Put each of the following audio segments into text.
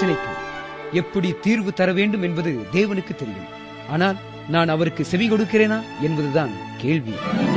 பிரச்சனைக்கு எப்படி தீர்வு தர வேண்டும் என்பது தேவனுக்கு தெரியும். ஆனால் நான் அவருக்கு செவி கொடுக்கிறேனா என்பதுதான் கேள்வி.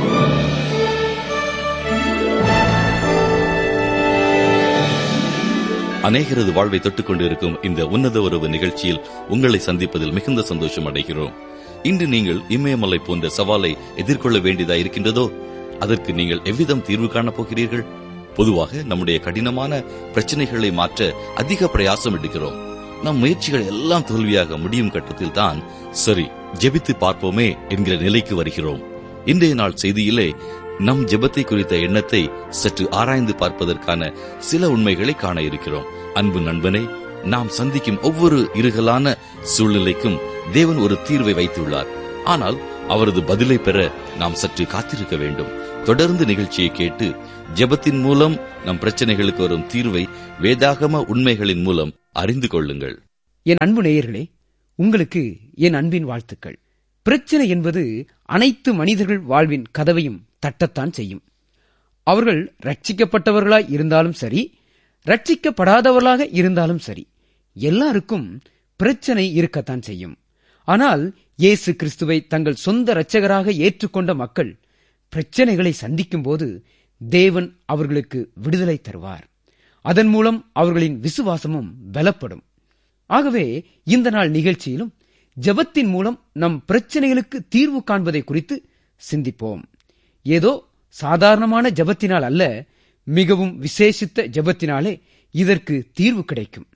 அநேகரது வாழ்வை தொட்டுக் கொண்டிருக்கும் இந்த உன்னத உறவு நிகழ்ச்சியில் உங்களை சந்திப்பதில் மிகுந்த சந்தோஷம் அடைகிறோம். இன்று நீங்கள் இமயமலை போன்ற சவாலை எதிர்கொள்ள வேண்டியதா இருக்கின்றதோ, அதற்கு நீங்கள் எவ்விதம் தீர்வு காணப் போகிறீர்கள்? பொதுவாக நம்முடைய கடினமான பிரச்சனைகளை மாற்ற அதிக பிரயாசம் எடுக்கிறோம். நம் முயற்சிகள் எல்லாம் தோல்வியாக முடியும் கட்டத்தில் தான் சரி ஜெபித்து பார்ப்போமே என்கிற நிலைக்கு வருகிறோம். இன்றைய நாள் செய்தியிலே நம் ஜெபத்தை குறித்த எண்ணத்தை சற்று ஆராய்ந்து பார்ப்பதற்கான சில உண்மைகளை காண இருக்கிறோம். அன்பு நண்பனே, நாம் சந்திக்கும் ஒவ்வொரு இருகலான சூழ்நிலைக்கும் தேவன் ஒரு தீர்வை வைத்துள்ளார். ஆனால் அவரது பதிலை பெற நாம் சற்று காத்திருக்க வேண்டும். தொடர்ந்து நிகழ்ச்சியை கேட்டு ஜெபத்தின் மூலம் நம் பிரச்சனைகளுக்கு வரும் தீர்வை வேதாகம உண்மைகளின் மூலம் அறிந்து கொள்ளுங்கள். என் அன்பு நேயர்களே, உங்களுக்கு என் அன்பின் வாழ்த்துக்கள். பிரச்சனை என்பது அனைத்து மனிதர்கள் வாழ்வின் கதவையும் தட்டத்தான் செய்யும். அவர்கள் ரட்சிக்கப்பட்டவர்களாய் இருந்தாலும் சரி, ரட்சிக்கப்படாதவர்களாக இருந்தாலும் சரி, எல்லாருக்கும் பிரச்சனை இருக்கத்தான் செய்யும். ஆனால் இயேசு கிறிஸ்துவை தங்கள் சொந்த இரட்சகராக ஏற்றுக்கொண்ட மக்கள் பிரச்சனைகளை சந்திக்கும் போது தேவன் அவர்களுக்கு விடுதலை தருவார். அதன் மூலம் அவர்களின் விசுவாசமும் பலப்படும். ஆகவே இந்த நாள் நிகழ்ச்சியிலும் ஜெபத்தின் மூலம் நம் பிரச்சனைகளுக்கு தீர்வு காண்பதை குறித்து சிந்திப்போம். ஏதோ சாதாரணமான ஜெபத்தினால் அல்ல, மிகவும் விசேஷித்த ஜெபத்தினாலே இதற்கு தீர்வு கிடைக்கும்.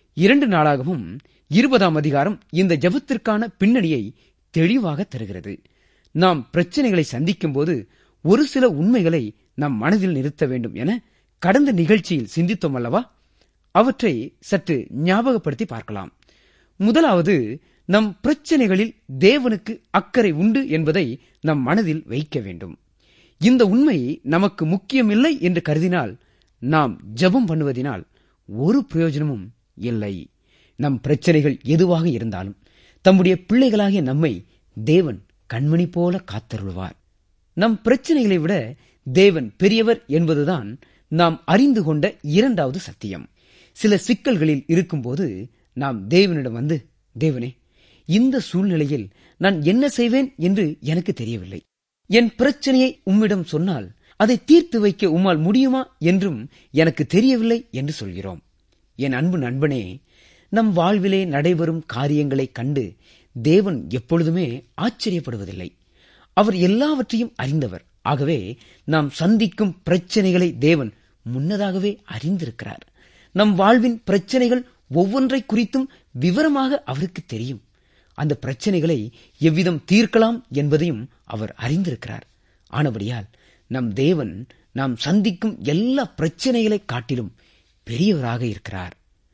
2 நாளாகவும் 20ஆம் அதிகாரம் இந்த ஜெபத்திற்கான பின்னணியை தெளிவாக தருகிறது. நாம் பிரச்சனைகளை சந்திக்கும் போது ஒரு சில உண்மைகளை நம் மனதில் நிறுத்த வேண்டும் என கடந்த நிகழ்ச்சியில் சிந்தித்தோம் அல்லவா? அவற்றை சற்று ஞாபகப்படுத்தி பார்க்கலாம். முதலாவது, நம் பிரச்சனைகளில் தேவனுக்கு அக்கறை உண்டு என்பதை நம் மனதில் வைக்க வேண்டும். இந்த உண்மை நமக்கு முக்கியமில்லை என்று கருதினால் நாம் ஜெபம் பண்ணுவதினால் ஒரு பிரயோஜனமும் இல்லை. நம் பிரச்சனைகள் எதுவாக இருந்தாலும் தம்முடைய பிள்ளைகளாகிய நம்மை தேவன் கண்மணி போல காத்தருள்வார். நம் பிரச்சனைகளை விட தேவன் பெரியவர் என்பதுதான் நாம் அறிந்து கொண்ட 2வது சத்தியம். சில சிக்கல்களில் இருக்கும்போது நாம் தேவனிடம் வந்து, தேவனே, இந்த சூழ்நிலையில் நான் என்ன செய்வேன் என்று எனக்கு தெரியவில்லை. என் பிரச்சனையை உம்மிடம் சொன்னால் அதை தீர்த்து வைக்க உம்மால் முடியுமா என்றும் எனக்கு தெரியவில்லை என்று சொல்கிறோம். என் அன்பு நண்பனே, நம் வாழ்விலே நடைபெறும் காரியங்களைக் கண்டு தேவன் எப்பொழுதுமே ஆச்சரியப்படுவதில்லை. அவர் எல்லாவற்றையும் அறிந்தவர். ஆகவே நாம் சந்திக்கும் பிரச்சனைகளை தேவன் முன்னதாகவே அறிந்திருக்கிறார். நம் வாழ்வின் பிரச்சனைகள் ஒவ்வொன்றை குறித்தும் விவரமாக அவருக்கு தெரியும். அந்த பிரச்சனைகளை எவ்விதம் தீர்க்கலாம் என்பதையும் அவர் அறிந்திருக்கிறார். ஆனபடியால் நம் தேவன் நாம் சந்திக்கும் எல்லா பிரச்சனைகளை காட்டிலும் பெரியவராக இருக்கிறார்.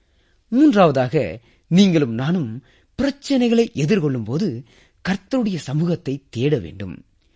3வதாக, நீங்களும் நானும் பிரச்சனைகளை எதிர்கொள்ளும் போது கர்த்தருடைய சமூகத்தை தேட வேண்டும்.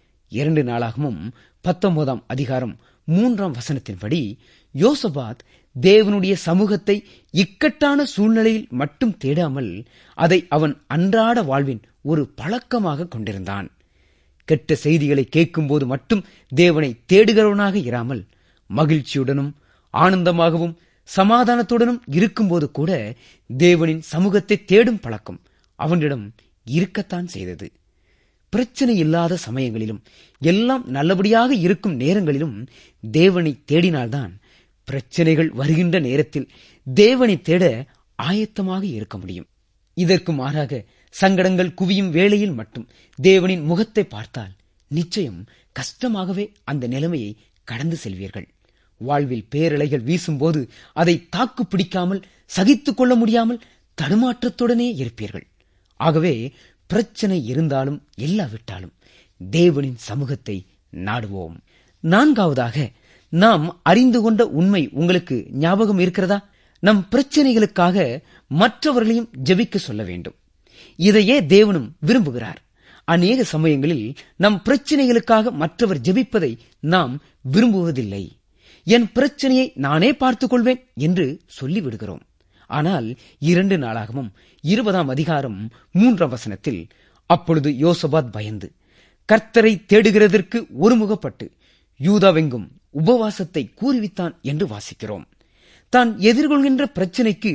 2 நாளாகமும் 19ஆம் அதிகாரம் 3ஆம் வசனத்தின்படி யோசபாத் தேவனுடைய சமூகத்தை இக்கட்டான சூழ்நிலையில் மட்டும் தேடாமல் அதை அவன் அன்றாட வாழ்வின் ஒரு பழக்கமாக கொண்டிருந்தான். கெட்ட செய்திகளை கேட்கும்போது மட்டும் தேவனை தேடுகிறவனாக இராமல் மகிழ்ச்சியுடனும் ஆனந்தமாகவும் சமாதானத்துடனும் இருக்கும்போது கூட தேவனின் சமூகத்தை தேடும் பழக்கம் அவனிடம் இருக்கத்தான் செய்தது. பிரச்சனை இல்லாத சமயங்களிலும் எல்லாம் நல்லபடியாக இருக்கும் நேரங்களிலும் தேவனை தேடினால்தான் பிரச்சனைகள் வருகின்ற நேரத்தில் தேவனை தேட ஆயத்தமாக இருக்க முடியும். இதற்கு மாறாக சங்கடங்கள் குவியும் வேளையில் மட்டும் தேவனின் முகத்தை பார்த்தால் நிச்சயம் கஷ்டமாகவே அந்த நிலைமையை கடந்து செல்வீர்கள். வாழ்வில் பேரலைகள் வீசும்போது அதை தாக்கு பிடிக்காமல் சகித்துக் கொள்ள முடியாமல் தடுமாற்றத்துடனே இருப்பீர்கள். ஆகவே பிரச்சனை இருந்தாலும் இல்லாவிட்டாலும் தேவனின் சமூகத்தை நாடுவோம். 4வதாக, நாம் அறிந்து கொண்ட உண்மை உங்களுக்கு ஞாபகம் இருக்கிறதா? நம் பிரச்சனைகளுக்காக மற்றவர்களையும் ஜெபிக்க சொல்ல வேண்டும். இதையே தேவனும் விரும்புகிறார். அநேக சமயங்களில் நம் பிரச்சனைகளுக்காக மற்றவர் ஜெபிப்பதை நாம் விரும்புவதில்லை. என் பிரச்சனையை நானே பார்த்துக் கொள்வேன் என்று சொல்லிவிடுகிறோம். ஆனால் 2 நாளாகவும் 20ஆம் அதிகாரம் 3ஆம் வசனத்தில், அப்பொழுது யோசபாத் பயந்து கர்த்தரை தேடுகிறதற்கு ஒருமுகப்பட்டு யூதாவெங்கும் உபவாசத்தை கூறுவித்தான் என்று வாசிக்கிறோம். தான் எதிர்கொள்கின்ற பிரச்சனைக்கு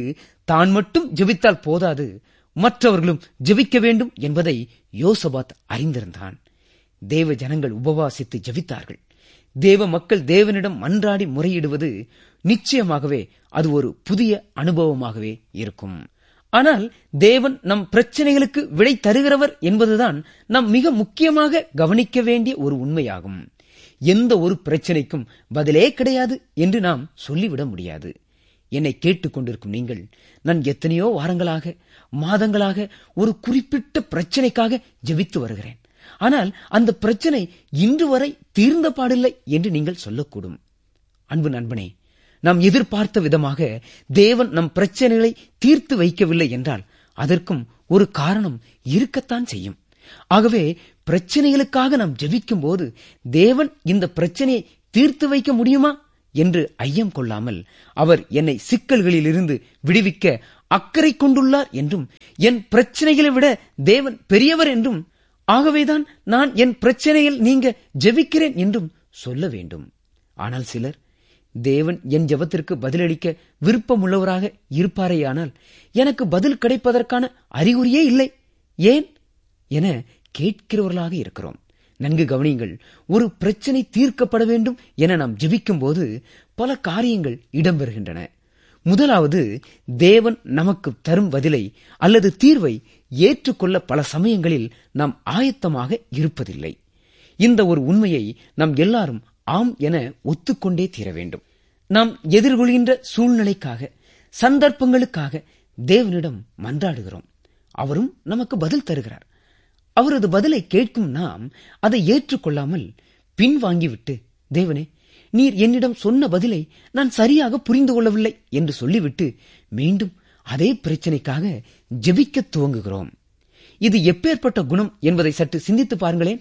தான் மட்டும் ஜெபித்தால் போதாது, மற்றவர்களும் ஜெபிக்க வேண்டும் என்பதை யோசபாத் அறிந்திருந்தான். தேவ ஜனங்கள் உபவாசித்து ஜெபித்தார்கள். தேவ மக்கள் தேவனிடம் மன்றாடி முறையிடுவது நிச்சயமாகவே அது ஒரு புதிய அனுபவமாகவே இருக்கும். ஆனால் தேவன் நம் பிரச்சனைகளுக்கு விடை தருகிறவர் என்பதுதான் நாம் மிக முக்கியமாக கவனிக்க வேண்டிய ஒரு உண்மையாகும். எந்த ஒரு பிரச்சனைக்கும் பதிலே கிடையாது என்று நாம் சொல்லிவிட முடியாது. என்னை கேட்டுக்கொண்டிருக்கும் நீங்கள், நான் எத்தனையோ வாரங்களாக, மாதங்களாக ஒரு குறிப்பிட்ட பிரச்சனைக்காக ஜெபித்து வருகிறேன், ஆனால் அந்த பிரச்சனை இன்று வரை தீர்ந்த பாடில்லை என்று நீங்கள் சொல்லக்கூடும். அன்பு நண்பனே, நாம் எதிர்பார்த்த விதமாக தேவன் நம் பிரச்சனைகளை தீர்த்து வைக்கவில்லை என்றால் அதற்கும் ஒரு காரணம் இருக்கத்தான் செய்யும். ஆகவே பிரச்சனைகளுக்காக நாம் ஜெபிக்கும் போது தேவன் இந்த பிரச்சனையை தீர்த்து வைக்க முடியுமா என்று ஐயம் கொள்ளாமல், அவர் என்னை சிக்கல்களில் இருந்து விடுவிக்க அக்கறை கொண்டுள்ளார் என்றும், என் பிரச்சனைகளை விட தேவன் பெரியவர் என்றும், ஆகவேதான் நான் என் பிரச்சனையில் நீங்க ஜெபிக்கிறேன் என்றும் சொல்ல வேண்டும். ஆனால் சிலர், தேவன் என் ஜெபத்திற்கு பதிலளிக்க விருப்பமுள்ளவராக இருப்பாரேயானால் எனக்கு பதில் கிடைப்பதற்கான அறிகுறியே இல்லை, ஏன் என கேட்கிறவர்களாக இருக்கிறோம். நன்கு கவனியுங்கள். ஒரு பிரச்சனை தீர்க்கப்பட வேண்டும் என நாம் ஜெபிக்கும் போது பல காரியங்கள் இடம்பெறுகின்றன. முதலாவது, தேவன் நமக்கு தரும் பதிலை அல்லது தீர்வை ஏற்றுக்கொள்ள பல சமயங்களில் நாம் ஆயத்தமாக இருப்பதில்லை. இந்த ஒரு உண்மையை நாம் எல்லாரும் ஆம் என ஒத்துக்கொண்டே தீர வேண்டும். நாம் எதிர்கொள்கின்ற சூழ்நிலைக்காக, சந்தர்ப்பங்களுக்காக தேவனிடம் மன்றாடுகிறோம். அவரும் நமக்கு பதில் தருகிறார். அவரது பதிலை கேட்கும் நாம் அதை ஏற்றுக்கொள்ளாமல் பின்வாங்கிவிட்டு, தேவனே, நீர் என்னிடம் சொன்ன பதிலை நான் சரியாக புரிந்து கொள்ளவில்லை என்று சொல்லிவிட்டு மீண்டும் அதே பிரச்சனைக்காக ஜெபிக்க துவங்குகிறோம். இது எப்பேற்பட்ட குணம் என்பதை சற்று சிந்தித்து பாருங்களேன்.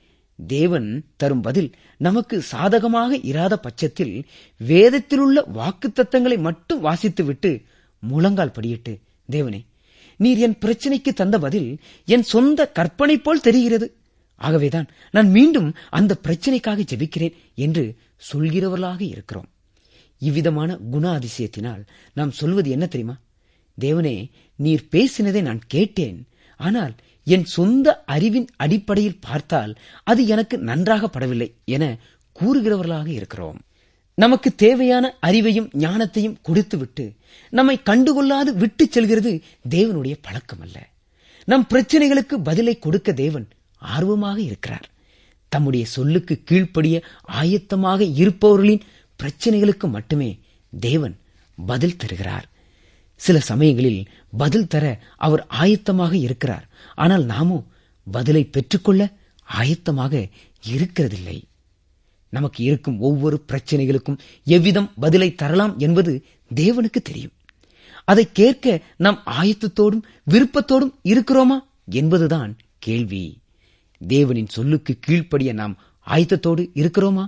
தேவன் தரும் பதில் நமக்கு சாதகமாக இராத பட்சத்தில் வேதத்திலுள்ள வாக்குத்தத்தங்களை மட்டும் வாசித்துவிட்டு முழங்கால் படியிட்டு, தேவனே, நீர் என் பிரச்சனைக்கு தந்த பதில் என் சொந்த கற்பனை போல் தெரிகிறது, ஆகவேதான் நான் மீண்டும் அந்த பிரச்சனைக்காக ஜெபிக்கிறேன் என்று சொல்கிறவர்களாக இருக்கிறோம். இவ்விதமான குணாதிசயத்தினால் நாம் சொல்வது என்ன தெரியுமா? தேவனே, நீர் பேசினதை நான் கேட்டேன், ஆனால் என் சொந்த அறிவின் அடிப்படையில் பார்த்தால் அது எனக்கு நன்றாக படவில்லை என கூறுகிறவர்களாக இருக்கிறோம். நமக்கு தேவையான அறிவையும் ஞானத்தையும் கொடுத்துவிட்டு நம்மை கண்டுகொள்ளாது விட்டு செல்கிறது தேவனுடைய பழக்கம் அல்ல. நம் பிரச்சனைகளுக்கு பதிலை கொடுக்க தேவன் ஆர்வமாக இருக்கிறார். தம்முடைய சொல்லுக்கு கீழ்ப்படிய ஆயத்தமாக இருப்பவர்களின் பிரச்சனைகளுக்கு மட்டுமே தேவன் பதில் தருகிறார். சில சமயங்களில் பதில் தர அவர் ஆயத்தமாக இருக்கிறார், ஆனால் நாமோ பதிலை பெற்றுக்கொள்ள ஆயத்தமாக இருக்கிறதில்லை. நமக்கு இருக்கும் ஒவ்வொரு பிரச்சனைகளுக்கும் எவ்விதம் பதிலை தரலாம் என்பது தேவனுக்கு தெரியும். அதை கேட்க நாம் ஆயத்தத்தோடும் விருப்பத்தோடும் இருக்கிறோமா என்பதுதான் கேள்வி. தேவனின் சொல்லுக்கு கீழ்ப்படிய நாம் ஆயத்தத்தோடு இருக்கிறோமா?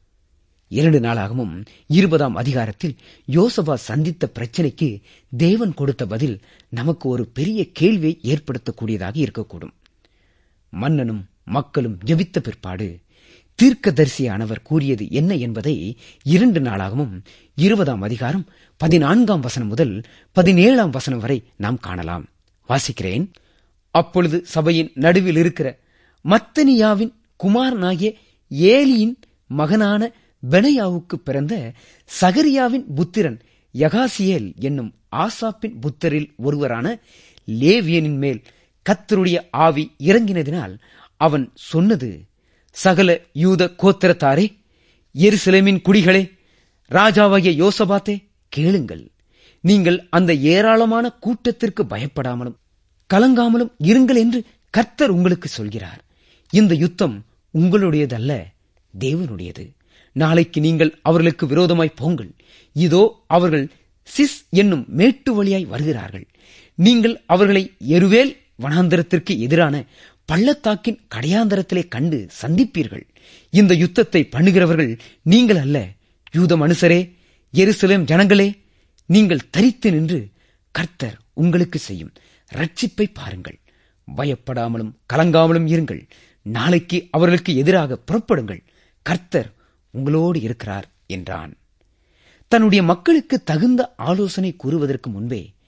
2 நாளாகமும் 20ஆம் அதிகாரத்தில் யோசபா சந்தித்த பிரச்சனைக்கு தேவன் கொடுத்த பதில் நமக்கு ஒரு பெரிய கேள்வியை ஏற்படுத்தக்கூடியதாக இருக்கக்கூடும். மன்னனும் மக்களும் ஜெபித்த பிற்பாடு தீர்க்கதரிசியானவர் கூறியது என்ன என்பதை 2 நாளாகமும் 20ஆம் அதிகாரம் 14ஆம் வசனம் முதல் 17ஆம் வசனம் வரை நாம் காணலாம். வாசிக்கிறேன். அப்பொழுது சபையின் நடுவில் இருக்கிற மத்தனியாவின் குமாரனாகிய ஏலியின் மகனான பெனாயாவுக்கு பிறந்த சகரியாவின் புத்திரன் யகாசியேல் என்னும் ஆசாப்பின் புத்தரில் ஒருவரான லேவியனின் மேல் கர்த்தருடைய ஆவி இறங்கினதினால் அவன் சொன்னது, சகல யூத கோத்திரத்தாரே, எருசலேமின் குடிகளே, ராஜாவாகிய யோசபாத்தே, கேளுங்கள். நீங்கள் அந்த ஏராளமான கூட்டத்திற்கு பயப்படாமலும் கலங்காமலும் இருங்கள் என்று கர்த்தர் உங்களுக்கு சொல்கிறார். இந்த யுத்தம் உங்களுடையதல்ல, தேவனுடையது. நாளைக்கு நீங்கள் அவர்களுக்கு விரோதமாய் போங்கள். இதோ அவர்கள் சிஸ் என்னும் மேட்டு வழியாய் வருகிறார்கள். நீங்கள் அவர்களை எருவேல் வனாந்தரத்திற்கு எதிரான பள்ளத்தாக்கின் கடையாந்தரத்திலே கண்டு சந்திப்பீர்கள். இந்த யுத்தத்தை பண்ணுகிறவர்கள் நீங்கள் அல்ல. யூத மனுஷரே, எருசலேம் ஜனங்களே, நீங்கள் தரித்து நின்று கர்த்தர் உங்களுக்கு செய்யும் ரட்சிப்பை பாருங்கள். பயப்படாமலும் கலங்காமலும் இருங்கள். நாளைக்கு அவர்களுக்கு எதிராக புறப்படுங்கள். கர்த்தர் உங்களோடு இருக்கிறார் என்றான். தன்னுடைய மக்களுக்கு தகுந்த ஆலோசனை கூறுவதற்கு முன்பே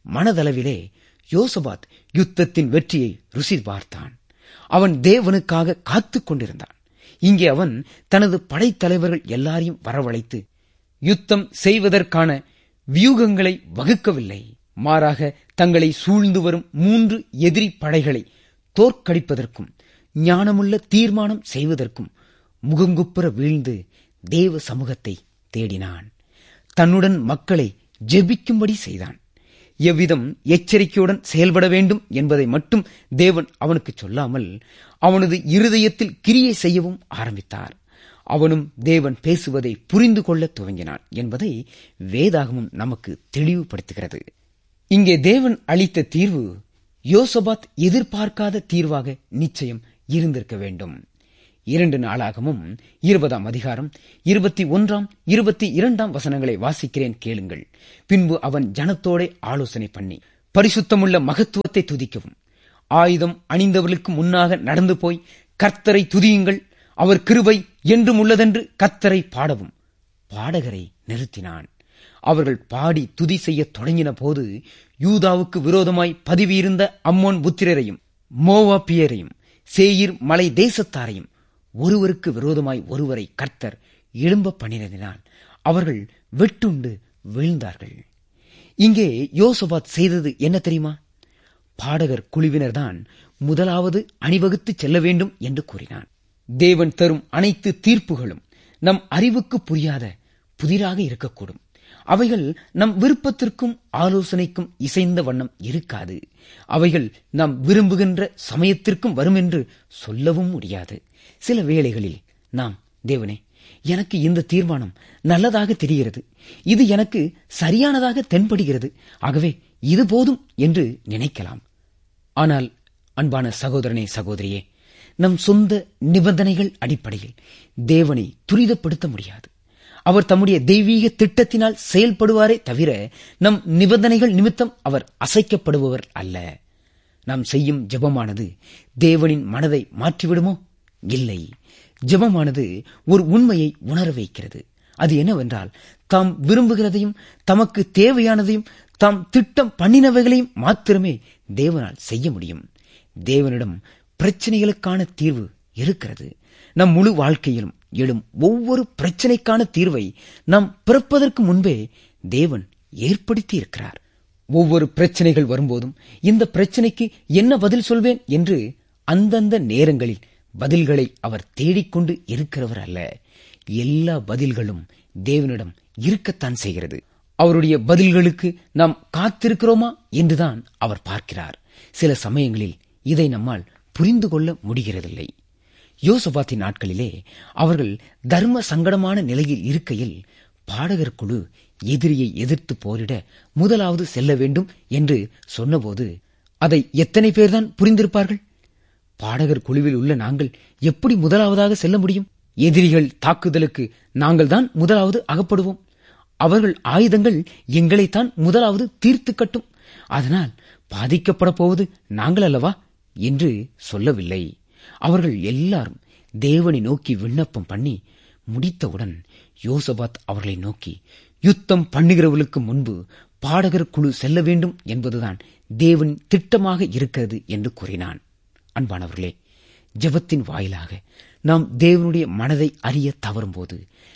மனதளவிலே யோசபாத் யுத்தத்தின் வெற்றியை ருசி பார்த்தான். அவன் தேவனுக்காக காத்துக் கொண்டிருந்தான். இங்கே அவன் தனது படைத்தலைவர்கள் எல்லாரையும் வரவழைத்து யுத்தம் செய்வதற்கான வியூகங்களை வகுக்கவில்லை. மாறாக தங்களை சூழ்ந்து வரும் 3 எதிரி படைகளை தோற்கடிப்பதற்கும் ஞானமுள்ள தீர்மானம் செய்வதற்கும் முகங்குப்புற வீழ்ந்து தேவ சமூகத்தை தேடினான். தன்னுடன் மக்களை ஜெபிக்கும்படி செய்தான். எவ்விதம் எச்சரிக்கையுடன் செயல்பட வேண்டும் என்பதை மட்டும் தேவன் அவனுக்கு சொல்லாமல் அவனது இருதயத்தில் கிரியை செய்யவும் ஆரம்பித்தார். அவனும் தேவன் பேசுவதை புரிந்து கொள்ள துவங்கினான் என்பதை வேதாகமும் நமக்கு தெளிவுபடுத்துகிறது. இங்கே தேவன் அளித்த தீர்வு யோசபாத் எதிர்பார்க்காத தீர்வாக நிச்சயம் இருந்திருக்க வேண்டும். 2 நாளாகமும் 20ஆம் அதிகாரம் 21, 22 வசனங்களை வாசிக்கிறேன், கேளுங்கள். பின்பு அவன் ஜனத்தோட ஆலோசனை பண்ணி பரிசுத்தமுள்ள மகத்துவத்தை துதிக்கவும், ஆயுதம் அணிந்தவர்களுக்கு முன்னாக நடந்து போய் கர்த்தரை துதியுங்கள், அவர் கிருபை என்றும் உள்ளதென்று கர்த்தரை பாடவும் பாடகரை நிறுத்தினான். அவர்கள் பாடி துதி செய்ய தொடங்கின போது யூதாவுக்கு விரோதமாய் பதுவியிருந்த அம்மோன் புத்திரரையும் மோவாபியரையும் சேயீர் மலை தேசத்தாரையும் ஒருவருக்கு விரோதமாய் ஒருவரை கர்த்தர் எழும்ப பண்ணினதினால் அவர்கள் வெட்டுண்டு வீழ்ந்தார்கள். இங்கே யோசபாத் செய்தது என்ன தெரியுமா? பாடகர் குழுவினர்தான் முதலாவது அணிவகுத்து செல்ல வேண்டும் என்று கூறினான். தேவன் தரும் அனைத்து தீர்ப்புகளும் நம் அறிவுக்கு புரியாத புதிராக இருக்கக்கூடும். அவைகள் நம் விருப்பத்திற்கும் ஆலோசனைக்கும் இசைந்த வண்ணம் இருக்காது. அவைகள் நாம் விரும்புகின்ற சமயத்திற்கும் வரும் என்று சொல்லவும் முடியாது. சில வேளைகளில் நாம், தேவனே, எனக்கு இந்த தீர்மானம் நல்லதாக தெரிகிறது, இது எனக்கு சரியானதாக தென்படுகிறது, ஆகவே இது போதும் என்று நினைக்கலாம். ஆனால் அன்பான சகோதரனே, சகோதரியே, நம் சொந்த நிபந்தனைகள் அடிப்படையில் தேவனை துரிதப்படுத்த முடியாது. அவர் தம்முடைய தெய்வீக திட்டத்தினால் செயல்படுவாரே தவிர நம் நிபந்தனைகள் நிமித்தம் அவர் அசைக்கப்படுபவர் அல்ல. நாம் செய்யும் ஜெபமானது தேவனின் மனதை மாற்றிவிடுமோ? இல்லை. ஜெபமானது ஒரு உண்மையை உணர வைக்கிறது. அது என்னவென்றால், தாம் விரும்புகிறதையும் தமக்கு தேவையானதையும் தாம் திட்டம் பண்ணினவைகளையும் மாத்திரமே தேவனால் செய்ய முடியும். தேவனிடம் பிரச்சனைகளுக்கான தீர்வு இருக்கிறது. நம் முழு வாழ்க்கையிலும் எழும் ஒவ்வொரு பிரச்சனைக்கான தீர்வை நாம் பிறப்பதற்கு முன்பே தேவன் ஏற்படுத்தி இருக்கிறார். ஒவ்வொரு பிரச்சனைகள் வரும்போதும் இந்த பிரச்சனைக்கு என்ன பதில் சொல்வேன் என்று அந்தந்த நேரங்களில் பதில்களை அவர் தேடிக்கொண்டு இருக்கிறவர் அல்ல. எல்லா பதில்களும் தேவனிடம் இருக்கத்தான் செய்கிறது. அவருடைய பதில்களுக்கு நாம் காத்திருக்கிறோமா என்றுதான் அவர் பார்க்கிறார். சில சமயங்களில் இதை நம்மால் புரிந்து கொள்ள முடிகிறதில்லை. யோசபாத்தின் நாட்களிலே அவர்கள் தர்ம சங்கடமான நிலையில் இருக்கையில் பாடகர் குழு எதிரியை எதிர்த்து போரிட முதலாவது செல்ல வேண்டும் என்று சொன்னபோது அதை எத்தனை பேர்தான் புரிந்திருப்பார்கள்? பாடகர் குழுவில் உள்ள நாங்கள் எப்படி முதலாவதாக செல்ல முடியும்? எதிரிகள் தாக்குதலுக்கு நாங்கள் தான் முதலாவது அகப்படுவோம். அவர்கள் ஆயுதங்கள் எங்களைத்தான் முதலாவது தீர்த்து கட்டும். அதனால் பாதிக்கப்பட போவது நாங்கள் அல்லவா என்று சொல்லவில்லை. அவர்கள் எல்லாரும் தேவனை நோக்கி விண்ணப்பம் பண்ணி முடித்தவுடன் யோசபாத் அவர்களை நோக்கி, யுத்தம் பண்ணுகிறவர்களுக்கு முன்பு பாடகர் குழு செல்ல வேண்டும் என்பதுதான் தேவன் திட்டமாக இருக்கிறது என்று கூறினான். அன்பானவர்களே, ஜெபத்தின் வாயிலாக நாம் தேவனுடைய மனதை அறிய தவறும்போது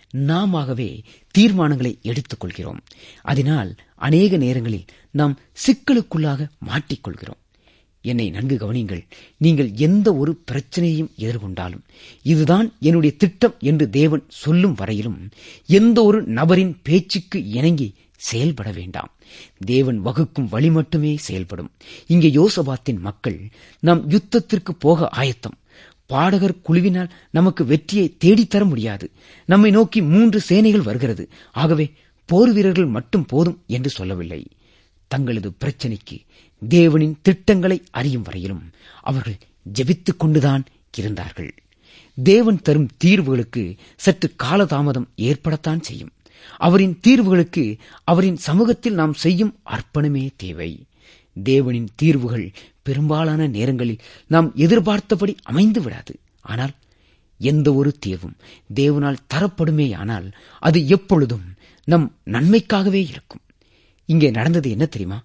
நாமவே தீர்மானங்களை எடுத்துக் கொள்கிறோம். அதனால் அநேக நேரங்களில் நாம் சிக்கலுக்குள்ளாக மாட்டிக்கொள்கிறோம். என்னை நன்கு கவனியுங்கள். நீங்கள் எந்த ஒரு பிரச்சனையையும் எதிர்கொண்டாலும் இதுதான் என்னுடைய திட்டம் என்று தேவன் சொல்லும் வரையிலும் எந்த ஒரு நபரின் பேச்சுக்கு இணங்கி செயல்பட வேண்டாம். தேவன் வகுக்கும் வழி மட்டுமே செயல்படும். இங்கே யோசபாத்தின் மக்கள் நாம் யுத்தத்திற்கு போக ஆயத்தம். பாடகர் குழுவினால் நமக்கு வெற்றியை தேடித்தர முடியாது. நம்மை நோக்கி 3 சேனைகள் வருகிறது, ஆகவே போர் வீரர்கள் மட்டும் போதும் என்று சொல்லவில்லை. தங்களது பிரச்சனைக்கு தேவனின் திட்டங்களை அறியும் வரையிலும் அவர்கள் ஜெபித்துக் கொண்டுதான் இருந்தார்கள். தேவன் தரும் தீர்வுகளுக்கு சற்று காலதாமதம் ஏற்படத்தான் செய்யும். அவரின் தீர்வுகளுக்கு அவரின் சமூகத்தில் நாம் செய்யும் அர்ப்பணமே தேவை. தேவனின் தீர்வுகள் பெரும்பாலான நேரங்களில் நாம் எதிர்பார்த்தபடி அமைந்து விடாது. ஆனால் எந்த ஒரு தீர்வும் தேவனால் தரப்படுமேயானால் அது எப்பொழுதும் நம் நன்மைக்காகவே இருக்கும். இங்கே நடந்தது என்ன தெரியுமா?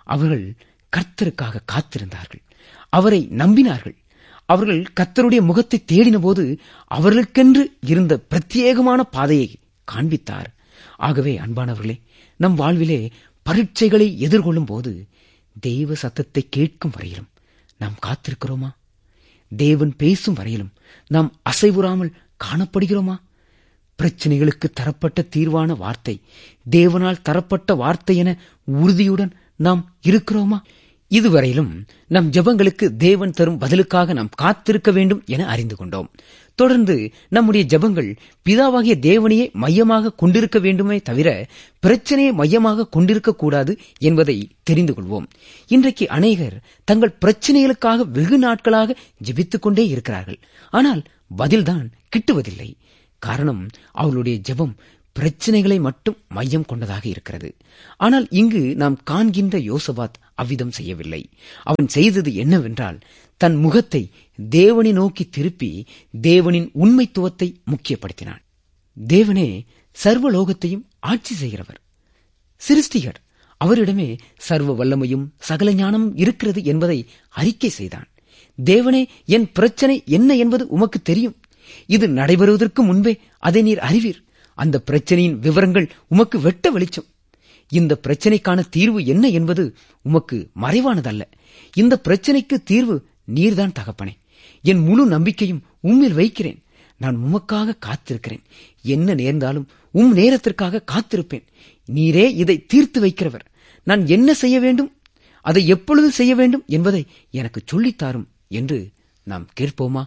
அவர்கள் கர்த்தருக்காக காத்திருந்தார்கள், அவரை நம்பினார்கள். அவர்கள் கர்த்தருடைய முகத்தை தேடின போது அவர்களுக்கென்று இருந்த பிரத்யேகமான பாதையை காண்பித்தார். ஆகவே அன்பானவர்களே, நம் வாழ்விலே பரீட்சைகளை எதிர்கொள்ளும் போது தெய்வ சத்தத்தை கேட்கும் வரையிலும் நாம் காத்திருக்கிறோமா? தேவன் பேசும் வரையிலும் நாம் அசைவுறாமல் காணப்படுகிறோமா? பிரச்சனைகளுக்கு தரப்பட்ட தீர்வான வார்த்தை தேவனால் தரப்பட்ட வார்த்தை என உறுதியுடன் நாம் இருக்கிறோமா? இதுவரையிலும் நம் ஜெபங்களுக்கு தேவன் தரும் பதிலுக்காக நாம் காத்திருக்க வேண்டும் என அறிந்து கொண்டோம். தொடர்ந்து நம்முடைய ஜெபங்கள் பிதாவாகிய தேவனையே மையமாக கொண்டிருக்க வேண்டுமே தவிர பிரச்சனையை மையமாக கொண்டிருக்க கூடாது என்பதை தெரிந்து கொள்வோம். இன்றைக்கு அநேகர் தங்கள் பிரச்சனைகளுக்காக வெகு நாட்களாக ஜெபித்துக் கொண்டே இருக்கிறார்கள். ஆனால் பதில்தான் கிட்டுவதில்லை. காரணம், அவர்களுடைய ஜெபம் பிரச்சனைகளை மட்டும் மையம் கொண்டதாக இருக்கிறது. ஆனால் இங்கு நாம் காண்கின்ற யோசபாத் அவ்விதம் செய்யவில்லை. அவன் செய்தது என்னவென்றால், தன் முகத்தை தேவனை நோக்கி திருப்பி தேவனின் உண்மைத்துவத்தை முக்கியப்படுத்தினான். தேவனே சர்வலோகத்தையும் ஆட்சி செய்கிறவர், சிருஷ்டிகர். அவரிடமே சர்வ வல்லமையும் சகல ஞானமும் இருக்கிறது என்பதை அறிக்கை செய்தான். தேவனே, என் பிரச்சனை என்ன என்பது உமக்கு தெரியும். இது நடைபெறுவதற்கு முன்பே அதை நீர் அறிவீர். அந்த பிரச்சனையின் விவரங்கள் உமக்கு வெட்ட வெளிச்சம். இந்த பிரச்சனைக்கான தீர்வு என்ன என்பது உமக்கு மறைவானதல்ல. இந்த பிரச்சனைக்கு தீர்வு நீர்தான் தகப்பனே. என் முழு நம்பிக்கையும் உம்மில் வைக்கிறேன். நான் உமக்காக காத்திருக்கிறேன். என்ன நேர்ந்தாலும் உம் நேரத்திற்காக காத்திருப்பேன். நீரே இதை தீர்த்து வைக்கிறவர். நான் என்ன செய்ய வேண்டும், அதை எப்பொழுது செய்ய வேண்டும் என்பதை எனக்கு சொல்லித்தாரும் என்று நாம் கேட்போமா?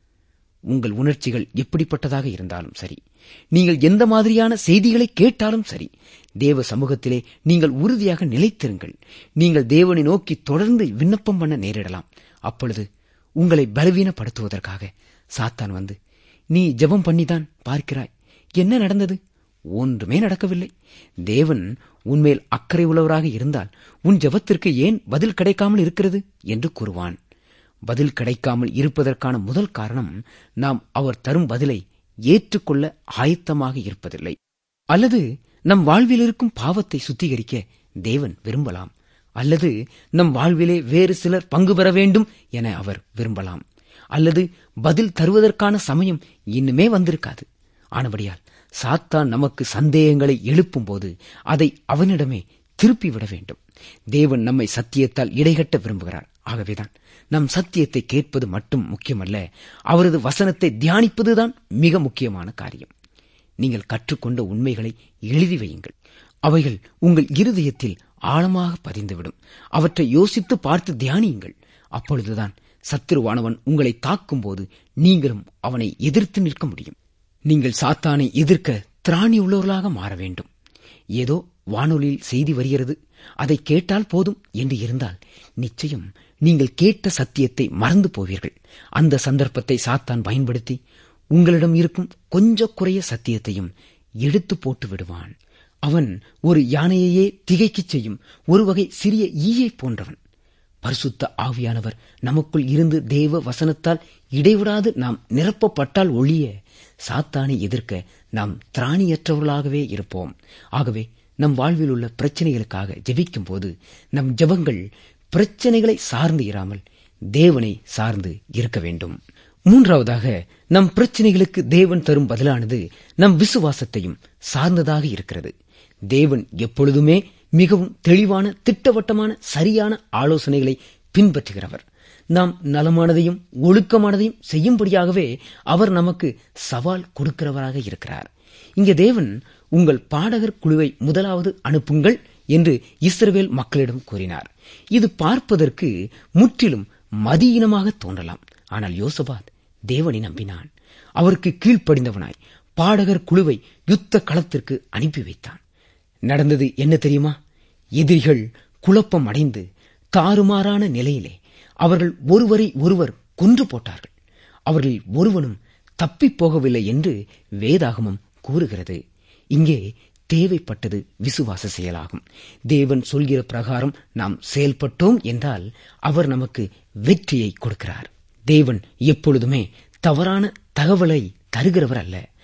உங்கள் உணர்ச்சிகள் எப்படிப்பட்டதாக இருந்தாலும் சரி, நீங்கள் எந்த மாதிரியான செய்திகளை கேட்டாலும் சரி, தேவ சமூகத்திலே நீங்கள் உறுதியாக நிலைத்திருங்கள். நீங்கள் தேவனை நோக்கி தொடர்ந்து விண்ணப்பம் பண்ண நேரிடலாம். அப்பொழுது உங்களை பலவீனப்படுத்துவதற்காக சாத்தான் வந்து, நீ ஜெபம் பண்ணிதான் பார்க்கிறாய், என்ன நடந்தது? ஒன்றுமே நடக்கவில்லை. தேவன் உன்மேல் அக்கறை உள்ளவராக இருந்தால் உன் ஜெபத்திற்கு ஏன் பதில் கிடைக்காமல் இருக்கிறது என்று கூறுவான். பதில் கிடைக்காமல் இருப்பதற்கான முதல் காரணம், நாம் அவர் தரும் பதிலை ஏற்றுக்கொள்ள ஆயத்தமாக இருப்பதில்லை. அல்லது நம் வாழ்வில் இருக்கும் பாவத்தை சுத்திகரிக்க தேவன் விரும்பலாம். அல்லது நம் வாழ்விலே வேறு சிலர் பங்கு பெற வேண்டும் என அவர் விரும்பலாம். அல்லது பதில் தருவதற்கான சமயம் இன்னுமே வந்திருக்காது. ஆனபடியால் சாத்தான் நமக்கு சந்தேகங்களை எழுப்பும் போது அதை அவனிடமே திருப்பிவிட வேண்டும். தேவன் நம்மை சத்தியத்தால் இடைகட்ட விரும்புகிறார். ஆகவேதான் நம் சத்தியத்தை கேட்பது மட்டும் முக்கியமல்ல, அவரது வசனத்தை தியானிப்பதுதான் மிக முக்கியமான காரியம். நீங்கள் கற்றுக்கொண்ட உண்மைகளை எழுதி வையுங்கள். அவைகள் உங்கள் இருதயத்தில் ஆழமாக பதிந்துவிடும். அவற்றை யோசித்து பார்த்து தியானியுங்கள். அப்பொழுதுதான் சத்துருவானவன் உங்களை தாக்கும் போது நீங்களும் அவனை எதிர்த்து நிற்க முடியும். நீங்கள் சாத்தானை எதிர்க்க திராணி உள்ளவர்களாக மாற வேண்டும். ஏதோ வானொலியில் செய்தி வருகிறது, அதை கேட்டால் போதும் என்று இருந்தால் நிச்சயம் நீங்கள் கேட்ட சத்தியத்தை மறந்து போவீர்கள். அந்த சந்தர்ப்பத்தை சாத்தான் பயன்படுத்தி உங்களிடம் இருக்கும் கொஞ்ச குறைய சத்தியத்தையும் எடுத்து போட்டு விடுவான். அவன் ஒரு யானையையே திகைக்கச் செய்யும் ஒரு வகை சிறிய ஈயை போன்றவன். பரிசுத்த ஆவியானவர் நமக்குள் இருந்து தேவ வசனத்தால் இடைவிடாது நாம் நிரப்பப்பட்டால் ஒழிய சாத்தானை எதிர்க்க நாம் திராணியற்றவர்களாகவே இருப்போம். ஆகவே நம் வாழ்வில் உள்ள பிரச்சனைகளுக்காக ஜெபிக்கும் போது நம் ஜெபங்கள் பிரச்சனைகளை சார்ந்து இராமல் தேவனை சார்ந்து இருக்க வேண்டும். மூன்றாவதாக, நம் பிரச்சனைகளுக்கு தேவன் தரும் பதிலானது நம் விசுவாசத்தையும் சார்ந்ததாக இருக்கிறது. தேவன் எப்பொழுதுமே மிகவும் தெளிவான, திட்டவட்டமான, சரியான ஆலோசனைகளை பின்பற்றுகிறவர். நாம் நலமானதையும் ஒழுக்கமானதையும் செய்யும்படியாகவே அவர் நமக்கு சவால் கொடுக்கிறவராக இருக்கிறார். இங்கே தேவன், உங்கள் பாடகர் குழுவை முதலாவது அனுப்புங்கள் என்று இஸ்ரவேல் மக்களிடம் கூறினார். இது பார்ப்பதற்கு முற்றிலும் மதியீனமாக தோன்றலாம். ஆனால் யோசபாத் தேவனை நம்பினான். அவருக்கு கீழ்ப்படிந்தவனாய் பாடகர் குழுவை யுத்த களத்திற்கு அனுப்பி வைத்தான். நடந்தது என்ன தெரியுமா? எதிரிகள் குழப்பம் அடைந்து தாறுமாறான நிலையிலே அவர்கள் ஒருவரை ஒருவர் கொன்று போட்டார்கள். அவர்கள் ஒருவனும் தப்பிப் போகவில்லை என்று வேதாகமம் கூறுகிறது. இங்கே தேவைப்பட்டது விசுவாச செயலாகும். தேவன் சொல்கிற பிரகாரம் நாம் செயல்பட்டோம் என்றால் அவர் நமக்கு வெற்றியை கொடுக்கிறார். தேவன் எப்பொழுதுமே தவறான தகவலை தருகிறவர் அல்ல.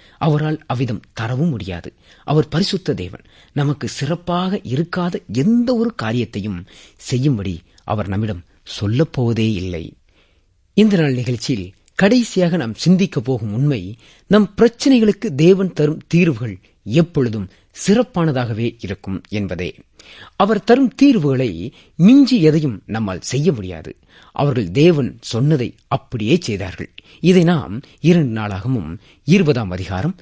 அவரால் அவ்விதம் தரவும் முடியாது. அவர் பரிசுத்த தேவன். நமக்கு சிறப்பாக இருக்காத எந்த ஒரு காரியத்தையும் செய்யும்படி அவர் நம்மிடம் சொல்லப் போவதே இல்லை. இந்த நாள் நிகழ்ச்சியில் கடைசியாக நாம் சிந்திக்கப் போகும் உண்மை, நம் பிரச்சனைகளுக்கு தேவன் தரும் தீர்வுகள் எப்பொழுதும் சிறப்பானதாகவே இருக்கும் என்பதே. அவர் தரும் தீர்வுகளை மிஞ்சி எதையும் நம்மால் செய்ய முடியாது. அவர்கள் தேவன் சொன்னதை அப்படியே செய்தார்கள். இதை நாம் 2 நாளாகமும் 20ஆம் அதிகாரம்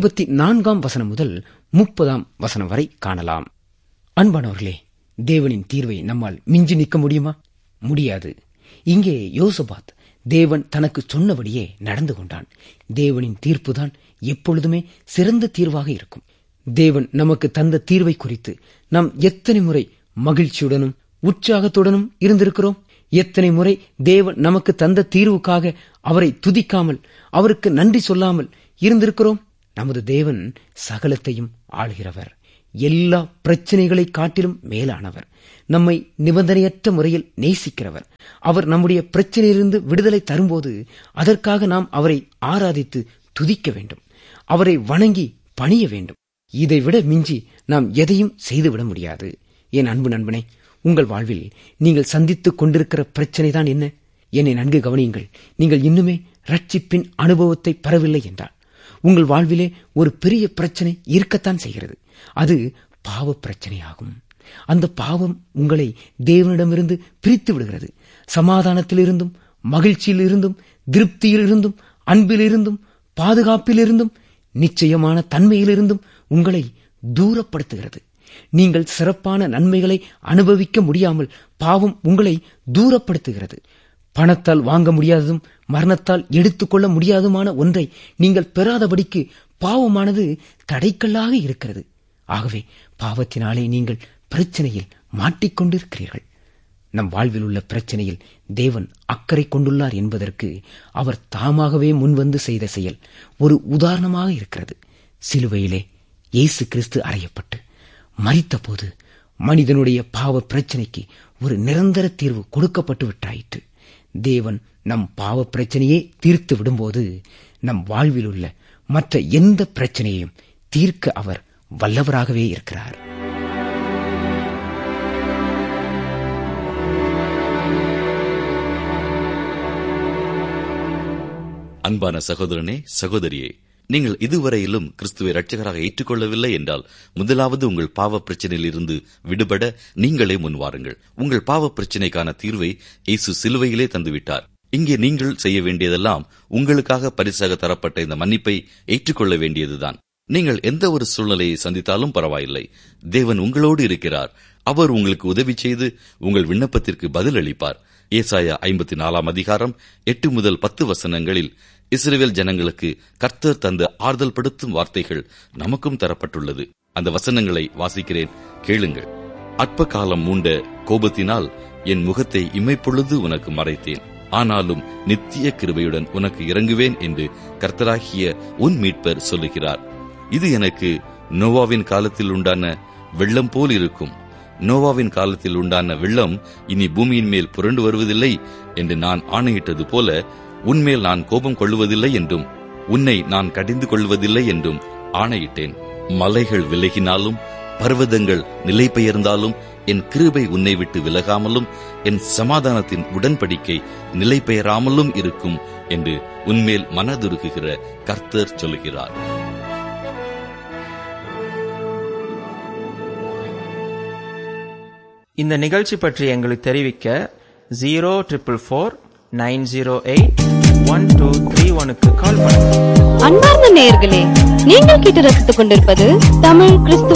24ஆம் வசனம் முதல் 30ஆம் வசனம் வரை காணலாம். அன்பானவர்களே, தேவனின் தீர்வை நம்மால் மிஞ்சி நிற்க முடியுமா? முடியாது. இங்கே யோசபாத் தேவன் தனக்கு சொன்னபடியே நடந்து கொண்டான். தேவனின் தீர்ப்புதான் எப்பொழுதுமே சிறந்த தீர்வாக இருக்கும். தேவன் நமக்கு தந்த தீர்வை குறித்து நாம் எத்தனை முறை மகிழ்ச்சியுடனும் உற்சாகத்துடனும் இருந்திருக்கிறோம்? எத்தனை முறை தேவன் நமக்கு தந்த தீர்வுக்காக அவரை துதிக்காமல், அவருக்கு நன்றி சொல்லாமல் இருந்திருக்கிறோம்? நமது தேவன் சகலத்தையும் ஆளுகிறவர், எல்லா பிரச்சனைகளை காட்டிலும் மேலானவர், நம்மை நிபந்தனையற்ற முறையில் நேசிக்கிறவர். அவர் நம்முடைய பிரச்சனையிலிருந்து விடுதலை தரும்போது அதற்காக நாம் அவரை ஆராதித்து துதிக்க வேண்டும், அவரை வணங்கி பணிய வேண்டும். இதைவிட மிஞ்சி நாம் எதையும் செய்துவிட முடியாது. என் அன்பு நண்பனே, உங்கள் வாழ்வில் நீங்கள் சந்தித்துக் கொண்டிருக்கிற பிரச்சனைதான் என்ன? என்னை நன்கு கவனியுங்கள். நீங்கள் இன்னுமே ரட்சிப்பின் அனுபவத்தை பெறவில்லை என்றால் உங்கள் வாழ்விலே ஒரு பெரிய பிரச்சனை இருக்கத்தான் செய்கிறது. அது பாவ பிரச்சனையாகும். அந்த பாவம் உங்களை தேவனிடமிருந்து பிரித்து விடுகிறது. சமாதானத்திலிருந்தும், மகிழ்ச்சியிலிருந்தும், திருப்தியிலிருந்தும், அன்பிலிருந்தும், பாதுகாப்பிலிருந்தும், நிச்சயமான தன்மையிலிருந்தும் உங்களை தூரப்படுத்துகிறது. நீங்கள் சிறப்பான நன்மைகளை அனுபவிக்க முடியாமல் பாவம் உங்களை தூரப்படுத்துகிறது. பணத்தால் வாங்க முடியாததும் மரணத்தால் எடுத்துக்கொள்ள முடியாதுமான ஒன்றை நீங்கள் பெறாதபடிக்கு பாவமானது தடைக்கல்லாக இருக்கிறது. ஆகவே பாவத்தினாலே நீங்கள் பிரச்சனையில் மாட்டிக்கொண்டிருக்கிறீர்கள். நம் வாழ்வில் உள்ள பிரச்சனையில் தேவன் அக்கறை கொண்டுள்ளார் என்பதற்கு அவர் தாமாகவே முன்வந்து செய்த செயல் ஒரு உதாரணமாக இருக்கிறது. சிலுவையிலே இயேசு கிறிஸ்து அறையப்பட்டு மரித்த போது மனிதனுடைய பாவ பிரச்சனைக்கு ஒரு நிரந்தர தீர்வு கொடுக்கப்பட்டு விட்டாயிற்று. தேவன் நம் பாவ பிரச்சனையே தீர்த்து விடும்போது நம் வாழ்வில் உள்ள மற்ற எந்த பிரச்சனையையும் தீர்க்க அவர் வல்லவராகவே இருக்கிறார். அன்பான சகோதரனே, சகோதரியே, நீங்கள் இதுவரையிலும் கிறிஸ்துவை இரட்சகராக ஏற்றுக்கொள்ளவில்லை என்றால் முதலாவது உங்கள் பாவ பிரச்சனையில் இருந்து விடுபட நீங்களே முன்வாருங்கள். உங்கள் பாவ பிரச்சனைக்கான தீர்வை இயேசு சிலுவையிலே தந்துவிட்டார். இங்கே நீங்கள் செய்ய வேண்டியதெல்லாம் உங்களுக்காக பரிசாக தரப்பட்ட இந்த மன்னிப்பை ஏற்றுக்கொள்ள வேண்டியதுதான். நீங்கள் எந்த ஒரு சூழ்நிலையை சந்தித்தாலும் பரவாயில்லை, தேவன் உங்களோடு இருக்கிறார். அவர் உங்களுக்கு உதவி செய்து உங்கள் விண்ணப்பத்திற்கு பதில் அளிப்பார். ஏசாயா 54ஆம் அதிகாரம் 8 முதல் 10 வசனங்களில் இஸ்ரவேல் ஜனங்களுக்கு கர்த்தர் தந்த ஆறுதல் படுத்தும் வார்த்தைகள் நமக்கும் தரப்பட்டுள்ளது. அந்த வசனங்களை வாசிக்கிறேன், கேளுங்கள். அற்ப காலம் மூண்ட கோபத்தினால் என் முகத்தை இமைப்பொழுது உனக்கு மறைத்தேன், ஆனாலும் நித்திய கிருபையுடன் உனக்கு இறங்குவேன் என்று கர்த்தராகிய உன் மீட்பர் சொல்லுகிறார். இது எனக்கு நோவாவின் காலத்தில் உண்டான வெள்ளம் போல் இருக்கும். நோவாவின் காலத்தில் உண்டான வெள்ளம் இனி பூமியின் மேல் புரண்டு வருவதில்லை என்று நான் ஆணையிட்டது போல உன்மேல் நான் கோபம் கொள்ளுவதில்லை என்றும் உன்னை நான் கடிந்து கொள்வதில்லை என்றும் ஆணையிட்டேன். மலைகள் விலகினாலும் பர்வதங்கள் நிலை பெயர்ந்தாலும் என் கிருபை உன்னை விட்டு விலகாமலும் என் சமாதானத்தின் உடன்படிக்கை நிலை பெயராமலும் இருக்கும் என்று உன்மேல் மனதுருகுகிற கர்த்தர் சொல்லுகிறார். இந்த நிகழ்ச்சி பற்றி எங்களுக்கு தெரிவிக்க 044-908-1231 கால் பண்ணுங்க. அன்பார்ந்த நேயர்களே, நீங்கள் கேட்டு ரசித்துக் கொண்டிருப்பது தமிழ் கிறிஸ்துவ